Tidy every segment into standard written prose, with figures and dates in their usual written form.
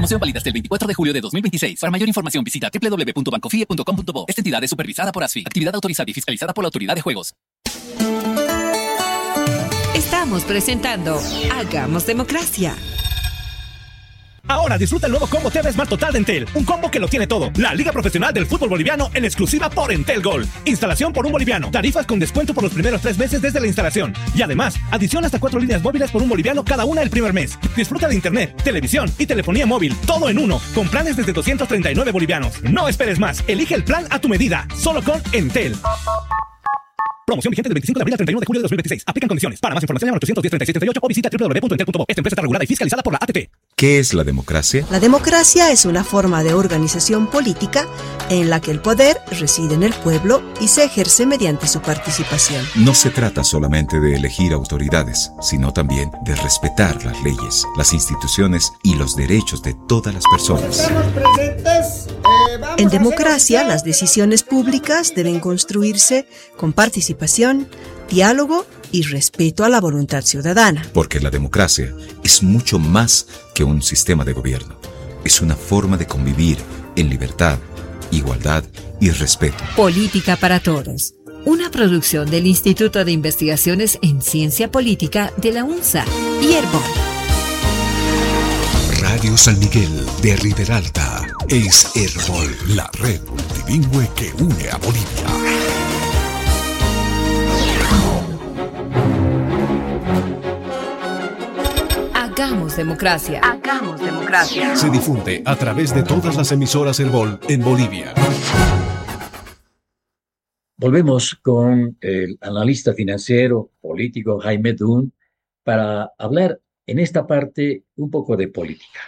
Promoción válida hasta el 24 de julio de 2026. Para mayor información visita www.bancofie.com.bo. Esta entidad es supervisada por ASFI. Actividad autorizada y fiscalizada por la Autoridad de Juegos. Estamos presentando Hagamos Democracia. Ahora disfruta el nuevo combo TV Smart Total de Entel. Un combo que lo tiene todo. La Liga Profesional del Fútbol Boliviano en exclusiva por Entel Gold. Instalación por $1. Tarifas con descuento por los primeros 3 meses desde la instalación. Y además, adición hasta 4 líneas móviles por $1 cada una el primer mes. Disfruta de internet, televisión y telefonía móvil. Todo en uno. Con planes desde 239 bolivianos. No esperes más. Elige el plan a tu medida. Solo con Entel. Promoción vigente del 25 de abril al 31 de julio de 2026. Aplican condiciones. Para más información llama al 810-3638 o visita www.entel.bo. Esta empresa está regulada y fiscalizada por la ATT. ¿Qué es la democracia? La democracia es una forma de organización política en la que el poder reside en el pueblo y se ejerce mediante su participación. No se trata solamente de elegir autoridades, sino también de respetar las leyes, las instituciones y los derechos de todas las personas. En democracia, las decisiones públicas deben construirse con participación, diálogo y respeto a la voluntad ciudadana. Porque la democracia es mucho más que un sistema de gobierno. Es una forma de convivir en libertad, igualdad y respeto. Política para Todos. Una producción del Instituto de Investigaciones en Ciencia Política de la UNSA y Herbol. Radio San Miguel de Riberalta es Herbol, la red multilingüe que une a Bolivia. Hagamos Democracia. Hagamos Democracia. Se difunde a través de todas las emisoras Herbol en Bolivia. Volvemos con el analista financiero político Jaime Dunn para hablar en esta parte un poco de política.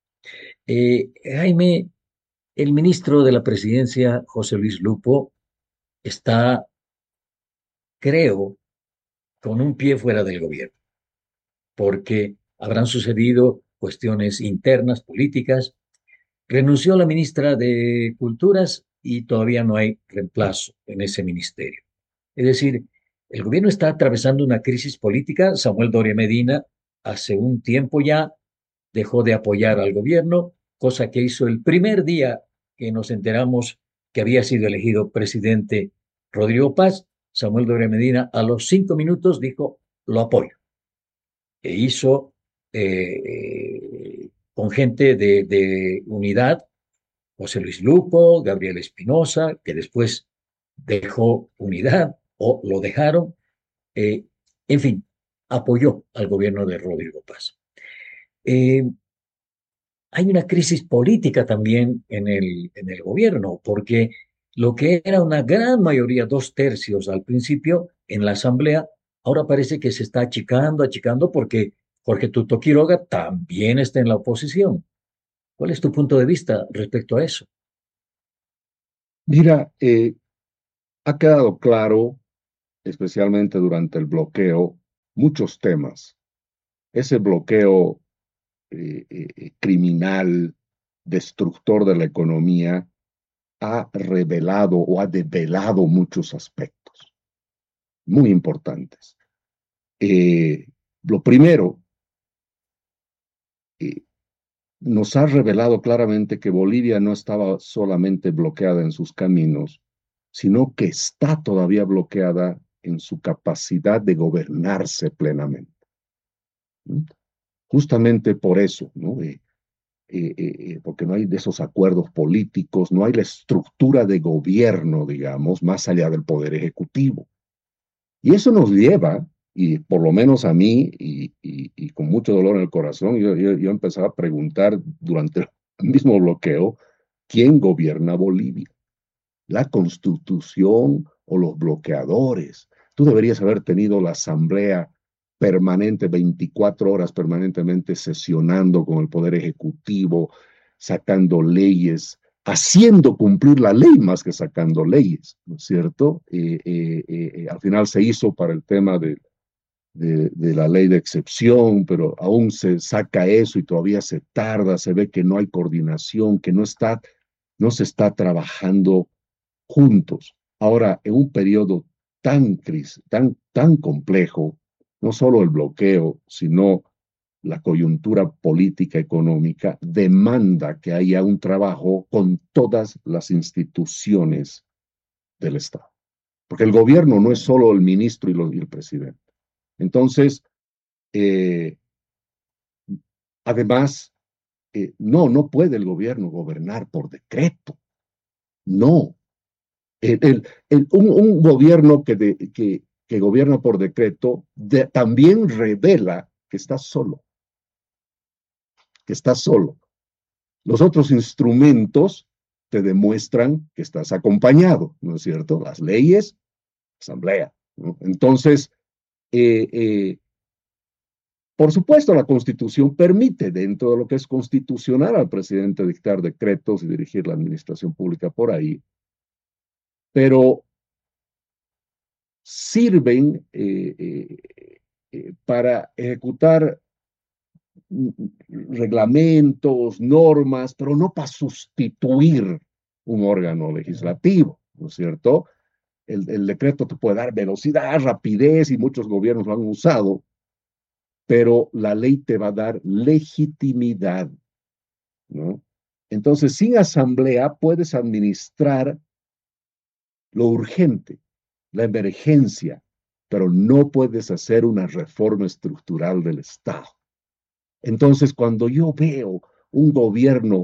Jaime, el ministro de la Presidencia, José Luis Lupo, está, creo, con un pie fuera del gobierno, porque habrán sucedido cuestiones internas, políticas. Renunció la ministra de Culturas y todavía no hay reemplazo en ese ministerio. Es decir, el gobierno está atravesando una crisis política. Samuel Doria Medina hace un tiempo ya dejó de apoyar al gobierno, cosa que hizo el primer día que nos enteramos que había sido elegido presidente Rodrigo Paz. Samuel Doria Medina a los 5 minutos dijo, lo apoyo. E hizo con gente de unidad, José Luis Lupo, Gabriel Espinosa, que después dejó unidad o lo dejaron. En fin, apoyó al gobierno de Rodrigo Paz. Hay una crisis política también en el gobierno, porque lo que era una gran mayoría, 2/3 al principio en la asamblea, ahora parece que se está achicando porque Jorge Tuto Quiroga también está en la oposición. ¿Cuál es tu punto de vista respecto a eso? Mira, ha quedado claro, especialmente durante el bloqueo, muchos temas. Ese bloqueo criminal, destructor de la economía, ha revelado o ha develado muchos aspectos muy importantes. Lo primero, nos ha revelado claramente que Bolivia no estaba solamente bloqueada en sus caminos, sino que está todavía bloqueada en su capacidad de gobernarse plenamente. Justamente por eso, ¿no? Porque no hay de esos acuerdos políticos, no hay la estructura de gobierno, digamos, más allá del poder ejecutivo. Y eso nos lleva, y por lo menos a mí, y con mucho dolor en el corazón, yo empezaba a preguntar durante el mismo bloqueo, ¿quién gobierna Bolivia? ¿La Constitución o los bloqueadores? Tú deberías haber tenido la asamblea permanente, 24 horas permanentemente sesionando con el Poder Ejecutivo, sacando leyes, haciendo cumplir la ley más que sacando leyes, ¿no es cierto? Al final se hizo para el tema de la ley de excepción, pero aún se saca eso y todavía se tarda, se ve que no hay coordinación, que no se está trabajando juntos. Ahora, en un periodo tan complejo, no solo el bloqueo, sino la coyuntura política económica demanda que haya un trabajo con todas las instituciones del Estado. Porque el gobierno no es solo el ministro y el presidente. Entonces, además, no puede el gobierno gobernar por decreto. No. Un gobierno que gobierna por decreto también revela que está solo. Que está solo. Los otros instrumentos te demuestran que estás acompañado, ¿no es cierto? Las leyes, asamblea, ¿no? Entonces, por supuesto, la Constitución permite, dentro de lo que es constitucional, al presidente dictar decretos y dirigir la administración pública por ahí, pero sirven para ejecutar reglamentos, normas, pero no para sustituir un órgano legislativo, ¿no es cierto? El decreto te puede dar velocidad, rapidez, y muchos gobiernos lo han usado, pero la ley te va a dar legitimidad, ¿no? Entonces, sin asamblea puedes administrar lo urgente, la emergencia, pero no puedes hacer una reforma estructural del Estado. Entonces, cuando yo veo un gobierno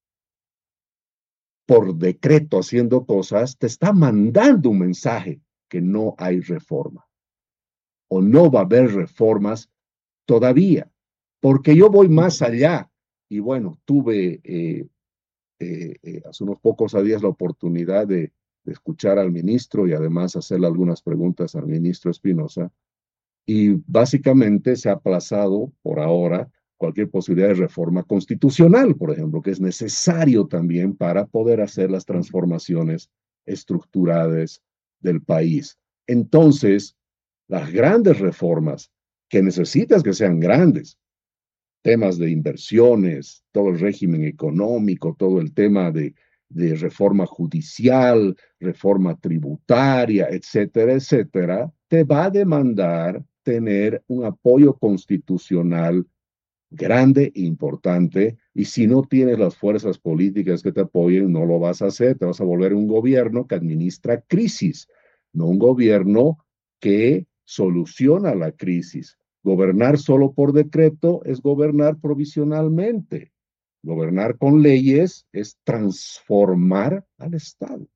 por decreto haciendo cosas, te está mandando un mensaje que no hay reforma o no va a haber reformas todavía, porque yo voy más allá. Y bueno, tuve hace unos pocos días la oportunidad de escuchar al ministro y además hacerle algunas preguntas al ministro Espinosa, y básicamente se ha aplazado por ahora cualquier posibilidad de reforma constitucional, por ejemplo, que es necesario también para poder hacer las transformaciones estructurales del país. Entonces, las grandes reformas que necesitas que sean grandes, temas de inversiones, todo el régimen económico, todo el tema de reforma judicial, reforma tributaria, etcétera, etcétera, te va a demandar tener un apoyo constitucional grande e importante, y si no tienes las fuerzas políticas que te apoyen, no lo vas a hacer, te vas a volver un gobierno que administra crisis, no un gobierno que soluciona la crisis. Gobernar solo por decreto es gobernar provisionalmente. Gobernar con leyes es transformar al Estado.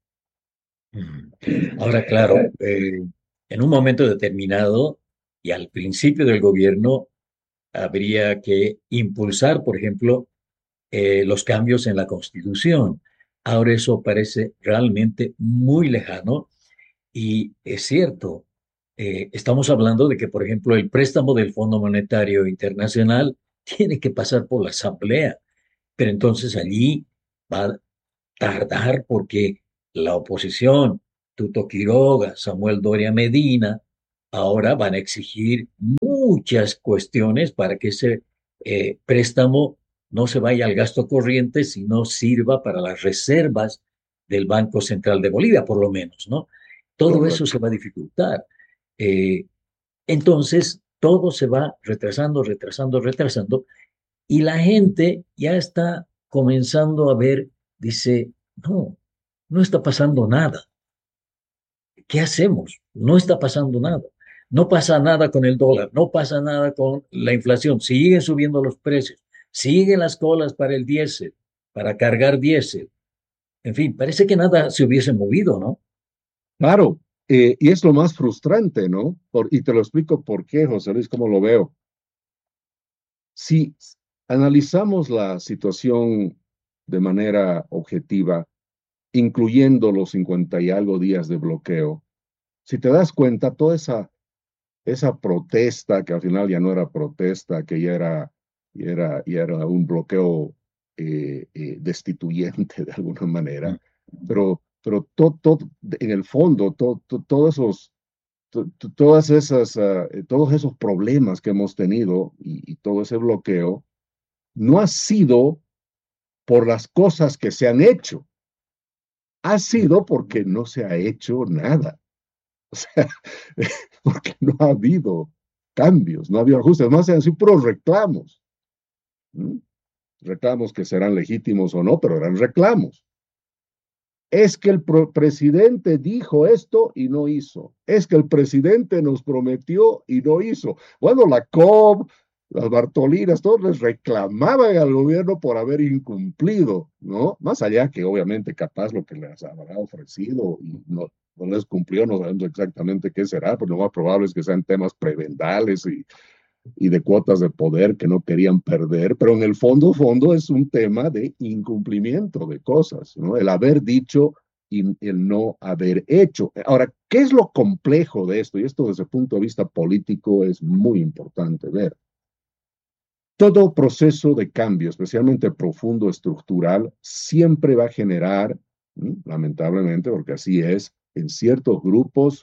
Ahora, claro, en un momento determinado y al principio del gobierno habría que impulsar, por ejemplo, los cambios en la Constitución. Ahora eso parece realmente muy lejano y es cierto. Estamos hablando de que, por ejemplo, el préstamo del Fondo Monetario Internacional tiene que pasar por la Asamblea, pero entonces allí va a tardar porque la oposición, Tuto Quiroga, Samuel Doria Medina, ahora van a exigir muchas cuestiones para que ese préstamo no se vaya al gasto corriente, sino sirva para las reservas del Banco Central de Bolivia, por lo menos, ¿no? Todo eso se va a dificultar. Entonces, todo se va retrasando, y la gente ya está comenzando a ver, dice, no está pasando nada. ¿Qué hacemos? No está pasando nada. No pasa nada con el dólar, no pasa nada con la inflación, siguen subiendo los precios, siguen las colas para el diésel, para cargar diésel. En fin, parece que nada se hubiese movido, ¿no? Claro. Y es lo más frustrante, ¿no? Y te lo explico por qué, José Luis, cómo lo veo. Si analizamos la situación de manera objetiva, incluyendo los 50 y algo días de bloqueo, si te das cuenta, toda esa protesta, que al final ya no era protesta, que ya era un bloqueo destituyente de alguna manera, pero todo, en el fondo, todos esos problemas que hemos tenido y todo ese bloqueo no ha sido por las cosas que se han hecho, ha sido porque no se ha hecho nada. O sea, porque no ha habido cambios, no ha habido ajustes, más han sido puros reclamos. Reclamos que serán legítimos o no, pero eran reclamos. Es que el presidente dijo esto y no hizo. Es que el presidente nos prometió y no hizo. Bueno, la COP, las Bartolinas, todos les reclamaban al gobierno por haber incumplido, ¿no? Más allá que obviamente capaz lo que les habrá ofrecido y no les cumplió, no sabemos exactamente qué será, pero lo más probable es que sean temas prebendales y de cuotas de poder que no querían perder, pero en el fondo es un tema de incumplimiento de cosas, ¿no? El haber dicho y el no haber hecho. Ahora, ¿qué es lo complejo de esto? Y esto desde el punto de vista político es muy importante ver. Todo proceso de cambio, especialmente profundo, estructural, siempre va a generar, lamentablemente, porque así es, en ciertos grupos,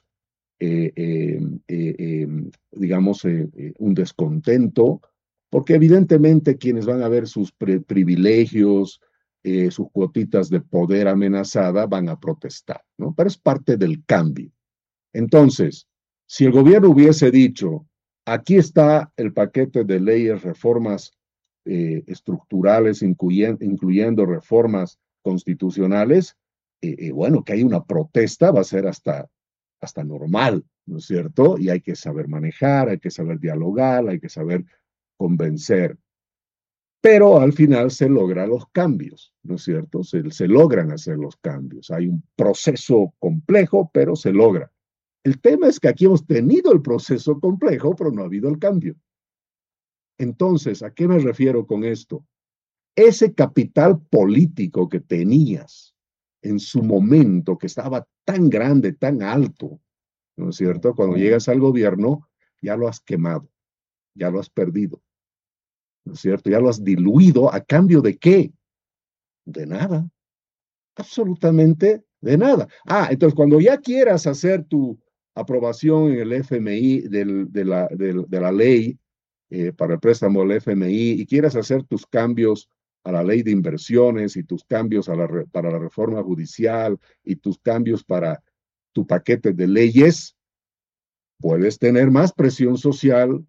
digamos, un descontento, porque evidentemente quienes van a ver sus privilegios, sus cuotitas de poder amenazada, van a protestar, ¿no? Pero es parte del cambio. Entonces, si el gobierno hubiese dicho, aquí está el paquete de leyes, reformas estructurales, incluyendo reformas constitucionales, bueno, que hay una protesta, va a ser hasta normal, ¿no es cierto? Y hay que saber manejar, hay que saber dialogar, hay que saber convencer. Pero al final se logran los cambios, ¿no es cierto? Se logran hacer los cambios. Hay un proceso complejo, pero se logra. El tema es que aquí hemos tenido el proceso complejo, pero no ha habido el cambio. Entonces, ¿a qué me refiero con esto? Ese capital político que tenías en su momento, que estaba tan grande, tan alto, ¿no es cierto? Cuando llegas al gobierno, ya lo has quemado, ya lo has perdido, ¿no es cierto? Ya lo has diluido, ¿a cambio de qué? De nada, absolutamente de nada. Entonces cuando ya quieras hacer tu aprobación en el FMI de la ley para el préstamo del FMI y quieras hacer tus cambios a la ley de inversiones y tus cambios para la reforma judicial y tus cambios para tu paquete de leyes, puedes tener más presión social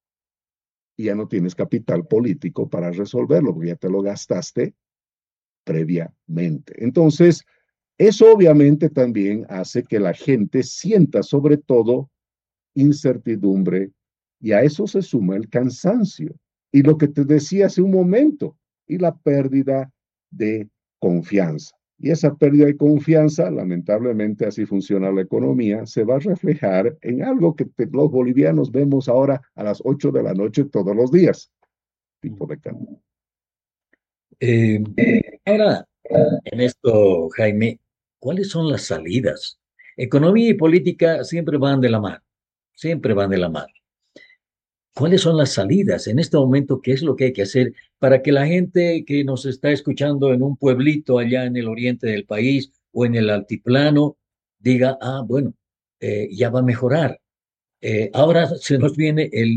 y ya no tienes capital político para resolverlo, porque ya te lo gastaste previamente. Entonces, eso obviamente también hace que la gente sienta sobre todo incertidumbre y a eso se suma el cansancio y lo que te decía hace un momento, y la pérdida de confianza. Y esa pérdida de confianza, lamentablemente así funciona la economía, se va a reflejar en algo que los bolivianos vemos ahora a las 8 de la noche todos los días. Tipo de cambio. Ahora, en esto, Jaime, ¿cuáles son las salidas? Economía y política siempre van de la mano, siempre van de la mano. ¿Cuáles son las salidas en este momento? ¿Qué es lo que hay que hacer para que la gente que nos está escuchando en un pueblito allá en el oriente del país o en el altiplano diga, bueno, ya va a mejorar? Ahora se nos viene el